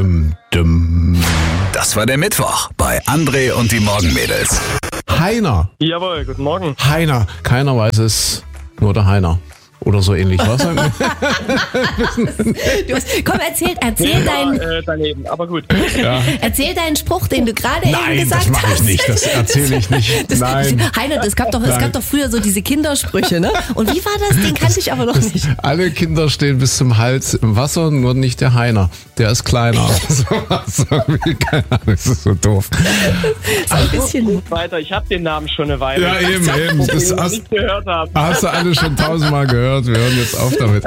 Das war der Mittwoch bei André und die Morgenmädels. Heiner. Jawohl, guten Morgen. Heiner. Keiner weiß es, nur der Heiner. Oder so ähnlich. Was? Komm, erzähl deinen... daneben, aber gut. Ja. Erzähl deinen Spruch, den du gerade eben Nein, gesagt das mache ich hast. nicht. Das erzähle ich nicht. Nein. Heiner, es gab doch früher so diese Kindersprüche, ne? Und wie war das? Den kannte ich aber noch nicht. Alle Kinder stehen bis zum Hals im Wasser, nur nicht der Heiner. Der ist kleiner. Keine Ahnung, das ist so doof. So ein bisschen. Weiter, ich habe den Namen schon eine Weile. Ja, eben. Das Den ich nicht gehört habe. hast du alle schon 1000-mal gehört. Wir hören jetzt auf damit.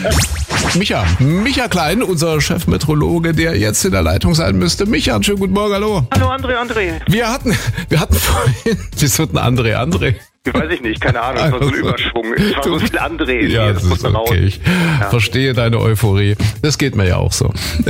Micha Klein, unser Chefmeteorologe, der jetzt in der Leitung sein müsste. Micha, schönen guten Morgen, hallo. Hallo André. Wir hatten vorhin, wieso ein André? Weiß ich nicht, keine Ahnung, das war so ein Überschwung. Es war so viel André. Ja, das ist okay. Ich verstehe deine Euphorie. Das geht mir ja auch so. Du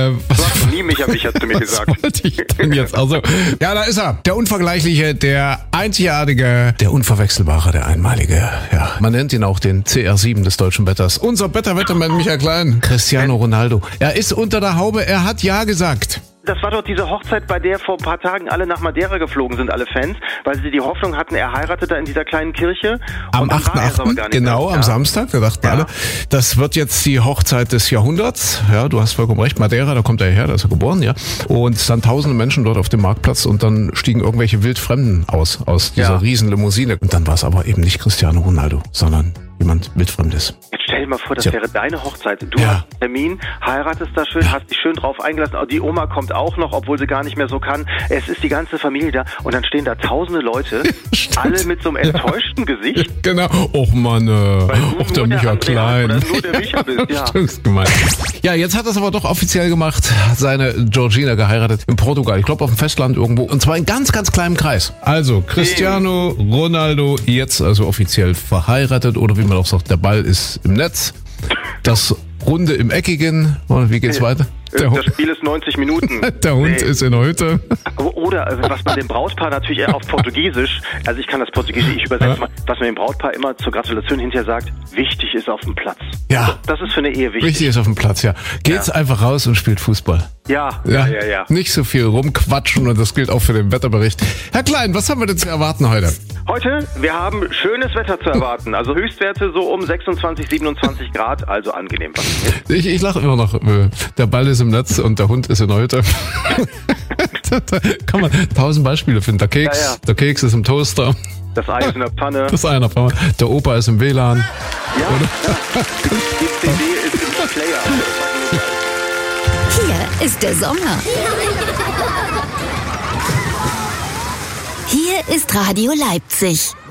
hast nie Micha zu mir gesagt. Was wollte ich denn jetzt? Also, ja, da ist er. Der Unvergleichliche, der Einzigartige, der Unverwechselbare, der Einmalige. Ja, man nennt ihn auch den CR7 des deutschen Wetters. Unser Wettermann Micha Klein, Cristiano Ronaldo. Er ist unter der Haube, er hat Ja gesagt. Das war doch diese Hochzeit, bei der vor ein paar Tagen alle nach Madeira geflogen sind, alle Fans, weil sie die Hoffnung hatten, er heiratet da in dieser kleinen Kirche. Am 8.8., genau, am Samstag, da dachten alle, das wird jetzt die Hochzeit des Jahrhunderts. Ja, du hast vollkommen recht, Madeira, da kommt er her, da ist er geboren, ja. Und es dann tausende Menschen dort auf dem Marktplatz und dann stiegen irgendwelche Wildfremden aus dieser riesen Limousine. Und dann war es aber eben nicht Cristiano Ronaldo, sondern jemand Wildfremdes. Jetzt stell dir mal vor, das wäre deine Hochzeit. Du hast einen Termin, heiratest da schön, hast dich schön drauf eingelassen. Die Oma kommt auch noch, obwohl sie gar nicht mehr so kann. Es ist die ganze Familie da und dann stehen da tausende Leute, alle mit so einem enttäuschten Gesicht. Genau. Och Mann, auch der Micha Klein. Oder nur der Micha bist, ja. Das ist gemein. Ja, jetzt hat er es aber doch offiziell gemacht, hat seine Georgina geheiratet in Portugal. Ich glaube auf dem Festland irgendwo. Und zwar in ganz, ganz kleinem Kreis. Also Cristiano Ronaldo jetzt also offiziell verheiratet oder wie man auch sagt, der Ball ist im Netz. Das Runde im Eckigen. Wie geht's weiter? Das Spiel ist 90 Minuten. Der Hund ist in der Hütte. Oder was man dem Brautpaar natürlich auf Portugiesisch, also ich kann das Portugiesisch, ich übersetze mal, was man dem Brautpaar immer zur Gratulation hinterher sagt, wichtig ist auf dem Platz. Ja. Das ist für eine Ehe wichtig. Wichtig ist auf dem Platz, ja. Geht's einfach raus und spielt Fußball. Ja. Nicht so viel rumquatschen und das gilt auch für den Wetterbericht. Herr Klein, was haben wir denn zu erwarten heute? Heute, wir haben schönes Wetter zu erwarten. Also Höchstwerte so um 26, 27 Grad, also angenehm. Ich lache immer noch. Der Ball ist im Netz und der Hund ist in der Hütte. Da kann man 1000 Beispiele finden. Der Keks ist im Toaster. Das Ei ist in der Pfanne. Das Ei in der Pfanne. Der Opa ist im WLAN. Die CD ist im Player. Hier ist der Sommer. Hier ist Radio Leipzig.